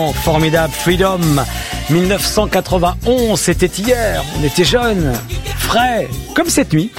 Formidable Freedom 1991, c'était hier, on était jeunes, frais, comme cette nuit,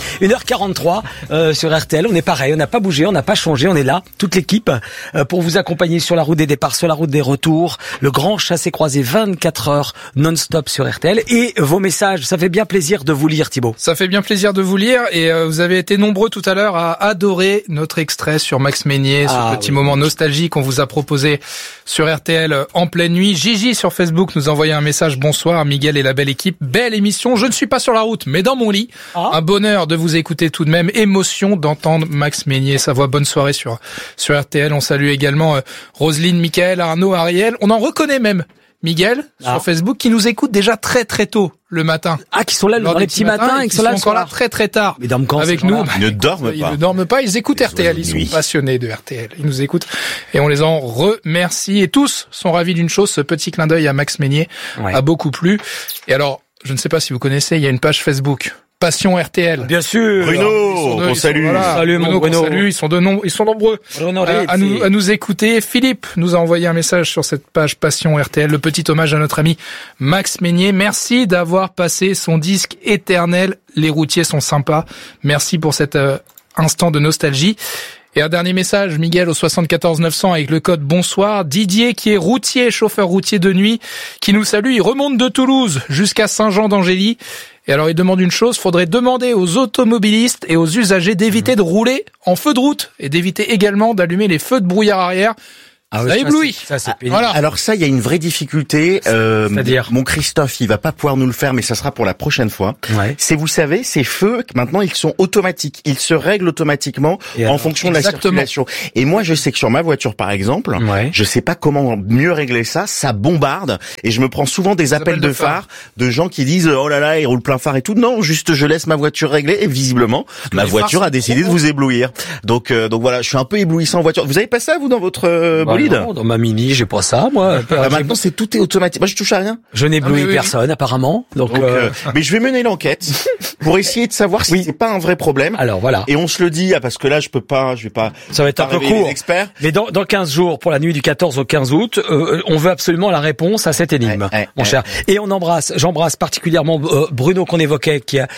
1h43 sur RTL, on est pareil, on n'a pas bougé, on n'a pas changé, on est là, toute l'équipe, pour vous accompagner sur la route des départs, sur la route des retours, le grand chassé-croisé 24 heures non-stop sur RTL, et vos messages, ça fait bien plaisir de vous lire, Thibaut. Ça fait bien plaisir de vous lire, et vous avez été nombreux tout à l'heure à adorer notre extrait sur Max Meignier, ce petit moment nostalgique qu'on vous a proposé sur RTL en pleine nuit. Gigi sur Facebook nous envoyait un message: bonsoir Miguel et la belle équipe, belle émission, je ne suis pas sur la route mais dans mon lit. Un bonheur de vous écouter tout de même, émotion d'entendre Max Meignier, sa voix. Bonne soirée sur RTL. On salue également Roselyne, Michael, Arnaud, Ariel. On en reconnaît même Miguel sur Facebook qui nous écoute déjà très très tôt le matin. Qui sont là dans les petits matins et qui sont là encore là très très tard avec nous. Ils ne dorment pas. Ils ne dorment pas, ils écoutent RTL, ils sont passionnés de RTL. Ils nous écoutent et on les en remercie. Et tous sont ravis d'une chose, ce petit clin d'œil à Max Meignier a beaucoup plu. Et alors, je ne sais pas si vous connaissez, il y a une page Facebook Passion RTL. Bien sûr. Bruno, on salue. Salut mon Bruno. Salut, ils sont nombreux à nous écouter. Philippe nous a envoyé un message sur cette page Passion RTL. Le petit hommage à notre ami Max Meignier. Merci d'avoir passé son disque éternel. Les routiers sont sympas. Merci pour cet instant de nostalgie. Et un dernier message, Miguel, au 74 900 avec le code bonsoir. Didier, qui est routier, chauffeur routier de nuit, qui nous salue. Il remonte de Toulouse jusqu'à Saint-Jean-d'Angély. Et alors, il demande une chose, faudrait demander aux automobilistes et aux usagers d'éviter de rouler en feu de route et d'éviter également d'allumer les feux de brouillard arrière. Ça éblouit. Ça, c'est pénible. Voilà. Alors ça, il y a une vraie difficulté. C'est-à-dire, mon Christophe, il va pas pouvoir nous le faire, mais ça sera pour la prochaine fois. C'est, vous savez, ces feux, maintenant, ils sont automatiques. Ils se règlent automatiquement en fonction de la circulation. Et moi, je sais que sur ma voiture, par exemple, je sais pas comment mieux régler ça. Ça bombarde. Et je me prends souvent des appels de phare de gens qui disent, oh là là, il roule plein phare et tout. Non, juste, je laisse ma voiture régler et visiblement, ma voiture a décidé de vous éblouir. Donc voilà, je suis un peu éblouissant en voiture. Vous avez pas ça, vous, dans votre bolide? Non, dans ma Mini, j'ai pas ça, moi. Maintenant, tout est automatique. Moi, je touche à rien. Je n'éblouis personne, apparemment. Donc mais je vais mener l'enquête pour essayer de savoir si c'est pas un vrai problème. Alors voilà. Et on se le dit, parce que là, je vais pas. Ça va être un peu court. Mais dans 15 jours, pour la nuit du 14 au 15 août, on veut absolument la réponse à cette énigme, mon cher. Et j'embrasse particulièrement Bruno qu'on évoquait, qui a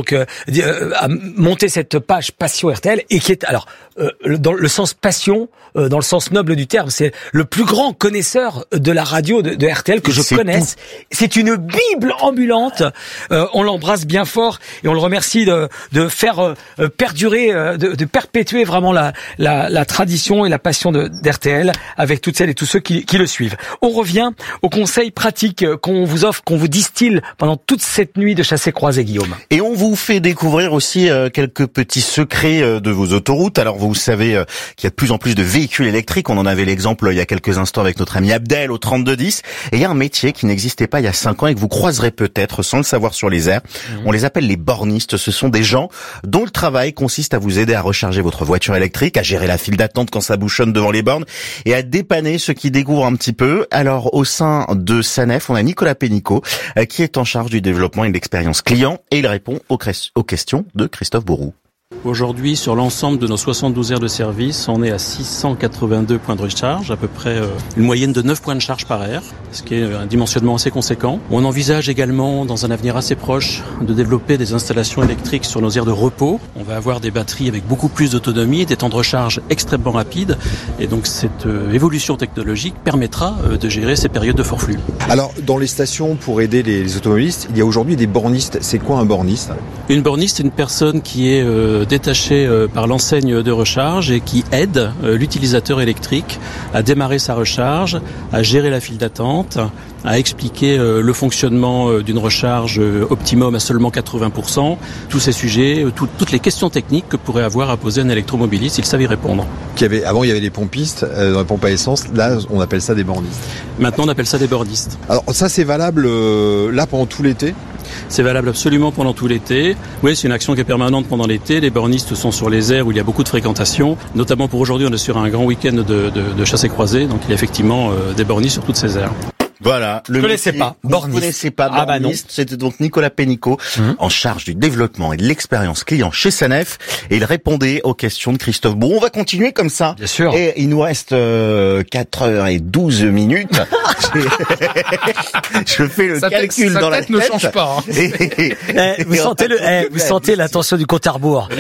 a monté cette page Passion RTL et qui est dans le sens passion, dans le sens noble du terme. C'est le plus grand connaisseur de la radio de RTL que je connaisse. C'est une bible ambulante. On l'embrasse bien fort et on le remercie de faire perdurer, de perpétuer vraiment la tradition et la passion d'RTL avec toutes celles et tous ceux qui le suivent. On revient aux conseils pratiques qu'on vous offre, qu'on vous distille pendant toute cette nuit de chassé-croisé, Guillaume. Et on vous fait découvrir aussi quelques petits secrets de vos autoroutes. Alors vous savez qu'il y a de plus en plus de véhicules électriques. On en avait l'exemple il y a quelques instants avec notre ami Abdel au 3210. Et il y a un métier qui n'existait pas il y a 5 ans et que vous croiserez peut-être sans le savoir sur les airs. On les appelle les bornistes. Ce sont des gens dont le travail consiste à vous aider à recharger votre voiture électrique, à gérer la file d'attente quand ça bouchonne devant les bornes et à dépanner ceux qui découvrent un petit peu. Alors au sein de Sanef, on a Nicolas Pénicaud qui est en charge du développement et de l'expérience client et il répond aux questions de Christophe Bourroux. Aujourd'hui, sur l'ensemble de nos 72 aires de service, on est à 682 points de recharge, à peu près une moyenne de 9 points de charge par aire, ce qui est un dimensionnement assez conséquent. On envisage également, dans un avenir assez proche, de développer des installations électriques sur nos aires de repos. On va avoir des batteries avec beaucoup plus d'autonomie, des temps de recharge extrêmement rapides, et donc cette évolution technologique permettra de gérer ces périodes de fort flux. Alors, dans les stations, pour aider les automobilistes, il y a aujourd'hui des bornistes. C'est quoi un borniste ? Une borniste, c'est une personne qui est détaché par l'enseigne de recharge et qui aide l'utilisateur électrique à démarrer sa recharge, à gérer la file d'attente, à expliquer le fonctionnement d'une recharge optimum à seulement 80%, tous ces sujets, toutes les questions techniques que pourrait avoir à poser un électromobiliste, il savait y répondre. Avant, il y avait des pompistes dans les pompes à essence, là, on appelle ça des bornistes. Maintenant, on appelle ça des bornistes. Alors ça, c'est valable là pendant tout l'été ? C'est valable absolument pendant tout l'été. Oui, c'est une action qui est permanente pendant l'été. Les bornistes sont sur les aires où il y a beaucoup de fréquentation. Notamment pour aujourd'hui, on est sur un grand week-end de chassé-croisé. Donc il y a effectivement des bornistes sur toutes ces aires. Voilà. Je ne connaissais pas. Borniste. Vous ne connaissez pas Borniste. C'était donc Nicolas Pénicaud, en charge du développement et de l'expérience client chez Sanef. Et il répondait aux questions de Christophe. Bon, on va continuer comme ça. Bien sûr. Et il nous reste 4h12 minutes. Je fais le calcul dans la tête. Ne change pas. Hein. Vous sentez l'attention du compte à rebours.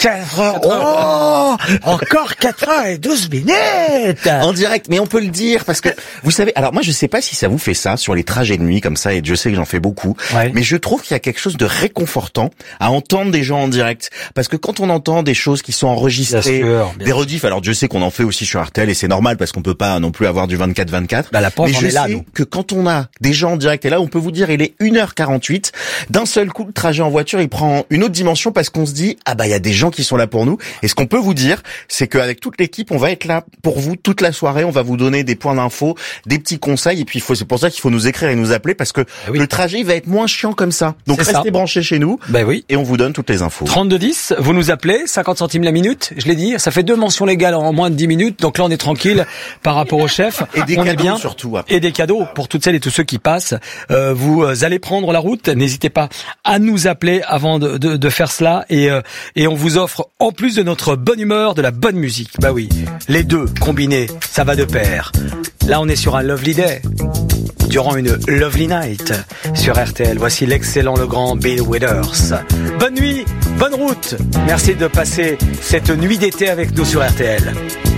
Encore 4h12 minutes. En direct, mais on peut le dire parce que vous savez. Alors moi, je sais pas si ça vous fait ça sur les trajets de nuit comme ça, et je sais que j'en fais beaucoup. Ouais. Mais je trouve qu'il y a quelque chose de réconfortant à entendre des gens en direct, parce que quand on entend des choses qui sont enregistrées, des rediffs. Alors je sais qu'on en fait aussi sur RTL et c'est normal parce qu'on peut pas non plus avoir du 24/24. Bah la porte, mais je sais que quand on a des gens en direct, et là on peut vous dire il est 1h48, d'un seul coup le trajet en voiture il prend une autre dimension parce qu'on se dit ah bah il y a des gens qui sont là pour nous. Et ce qu'on peut vous dire, c'est qu'avec toute l'équipe on va être là pour vous toute la soirée, on va vous donner des points d'info, des petits conseils, et puis c'est pour ça qu'il faut nous écrire et nous appeler, parce que le trajet il va être moins chiant comme ça. Donc restez branchés chez nous, et on vous donne toutes les infos. 3210, vous nous appelez, 50 centimes la minute, je l'ai dit, ça fait 2 mentions légales en moins de 10 minutes, donc là on est tranquille par rapport au chef. Et des cadeaux bien, surtout. Et des cadeaux pour toutes celles et tous ceux qui passent. Vous allez prendre la route, n'hésitez pas à nous appeler avant de faire cela, et on vous offre, en plus de notre bonne humeur, de la bonne musique. Bah oui, les deux combinés, ça va de pair. Là on est sur un Lovely Day, durant une Lovely Night sur RTL. Voici l'excellent, le grand Bill Withers. Bonne nuit, bonne route. Merci de passer cette nuit d'été avec nous sur RTL.